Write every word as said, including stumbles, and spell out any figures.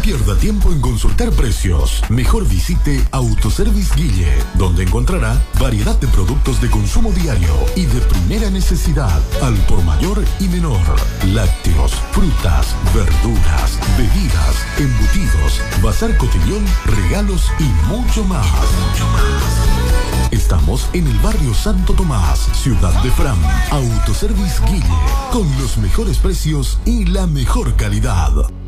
pierda tiempo en consultar precios. Mejor visite Autoservice Guille, donde encontrará variedad de productos de consumo diario y de primera necesidad, al por mayor y menor. Lácteos, frutas, verduras, bebidas, embutidos, bazar cotillón, regalos y mucho más. Mucho más. Estamos en el barrio Santo Tomás, Ciudad de Fram. Autoservice Guille, con los mejores precios y la mejor calidad.